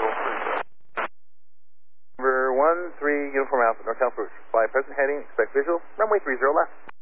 Number 13, Uniform Alpha, North South Rouge. Fly present heading, expect visual, runway 30 left.